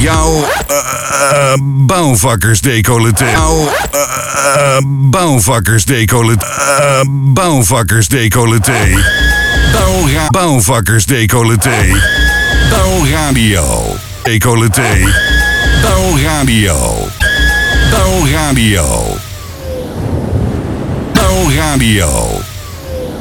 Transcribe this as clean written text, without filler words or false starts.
Jouw bouwvakkersdecolleté. Jouw bouwvakkersdecolleté. Bouwvakkersdecolleté. Bouwvakkersdecolleté. Bouwradio. Decolleté. Bouwradio. Bouwradio. Bouwradio.